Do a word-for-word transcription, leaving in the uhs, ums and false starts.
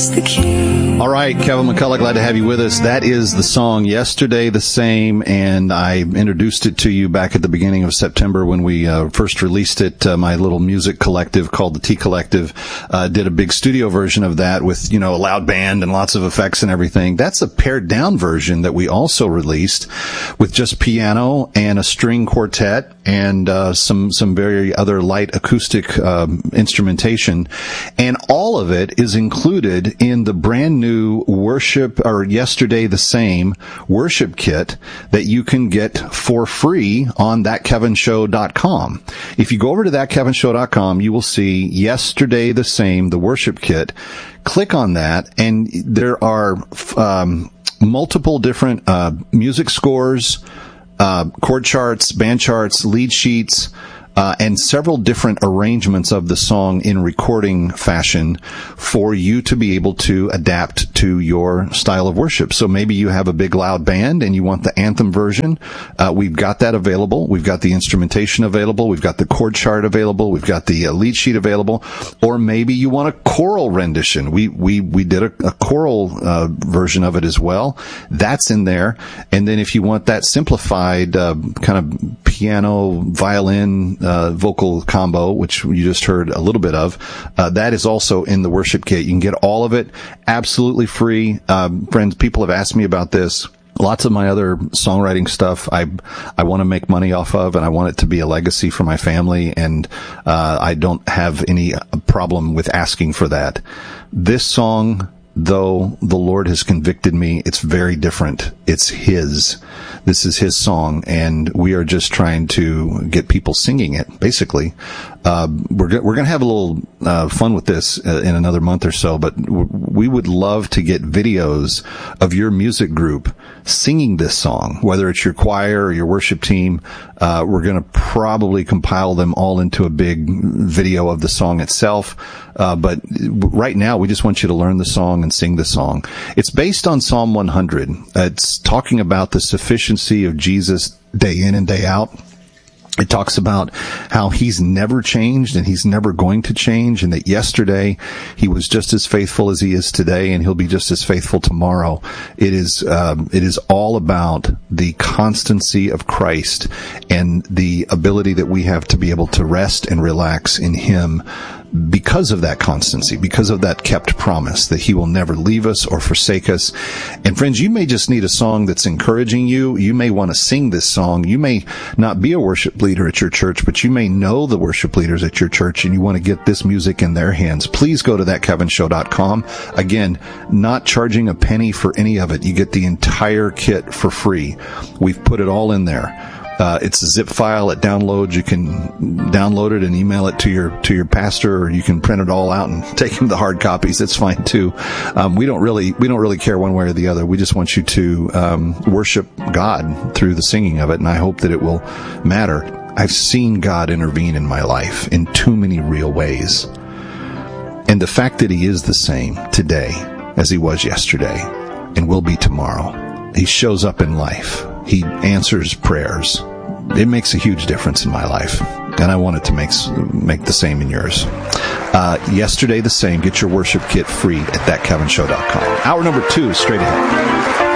is the key. All right, Kevin McCullough, glad to have you with us. That is the song Yesterday the Same, and I introduced it to you back at the beginning of September when we uh, first released it. Uh, my little music collective called the T Collective uh, did a big studio version of that with, you know, a loud band and lots of effects and everything. That's a pared down version that we also released with just piano and a string quartet and uh, some some very other light acoustic um, instrumentation, and all of it is included in the brand new worship or Yesterday the Same worship kit that you can get for free on that kevin show dot com. If you go over to that kevin show dot com, you will see Yesterday the Same, the worship kit. Click on that, and there are um, multiple different uh, music scores, Uh, chord charts, band charts, lead sheets, uh, and several different arrangements of the song in recording fashion for you to be able to adapt to your style of worship. So maybe you have a big loud band and you want the anthem version. Uh, we've got that available. We've got the instrumentation available. We've got the chord chart available. We've got the uh, lead sheet available. Or maybe you want a choral rendition. We, we, we did a, a choral, uh, version of it as well. That's in there. And then if you want that simplified, uh, kind of piano, violin, uh, vocal combo, which you just heard a little bit of, uh, that is also in the worship kit. You can get all of it absolutely free. Um, friends, people have asked me about this. Lots of my other songwriting stuff I I want to make money off of, and I want it to be a legacy for my family, and uh I don't have any problem with asking for that. This song, though the Lord has convicted me, it's very different. It's His. This is His song, and we are just trying to get people singing it, basically. Uh, we're go- we're going to have a little uh, fun with this uh, in another month or so, but w- we would love to get videos of your music group singing this song, whether it's your choir or your worship team. Uh, we're going to probably compile them all into a big video of the song itself. Uh, but right now, we just want you to learn the song and sing the song. It's based on Psalm one hundred. Uh, it's talking about the sufficiency of Jesus day in and day out. It talks about how He's never changed and He's never going to change, and that yesterday He was just as faithful as He is today, and He'll be just as faithful tomorrow. It is, um, it is all about the constancy of Christ and the ability that we have to be able to rest and relax in Him because of that constancy, because of that kept promise that He will never leave us or forsake us. And friends, you may just need a song that's encouraging you. You may want to sing this song. You may not be a worship leader at your church, but you may know the worship leaders at your church, and you want to get this music in their hands. Please go to that kevin show dot com. Again, not charging a penny for any of it. You get the entire kit for free. We've put it all in there. Uh, it's a zip file. It downloads. You can download it and email it to your to your pastor, or you can print it all out and take him the hard copies. That's fine too. Um, we don't really we don't really care one way or the other. We just want you to um, worship God through the singing of it, and I hope that it will matter. I've seen God intervene in my life in too many real ways, and the fact that He is the same today as He was yesterday and will be tomorrow. He shows up in life. He answers prayers. It makes a huge difference in my life, and I want it to make make the same in yours. Uh, yesterday the same. Get your worship kit free at that kevin show dot com. Hour number two is straight ahead.